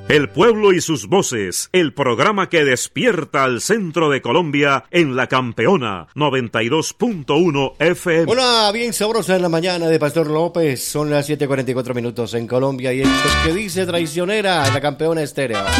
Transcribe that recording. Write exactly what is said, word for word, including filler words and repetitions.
El pueblo y sus voces, el programa que despierta al centro de Colombia en La Campeona, noventa y dos punto uno F M. Hola, bien sabrosa en la mañana de Pastor López. Son las siete cuarenta y cuatro minutos en Colombia y esto es que dice traicionera en La Campeona Estéreo.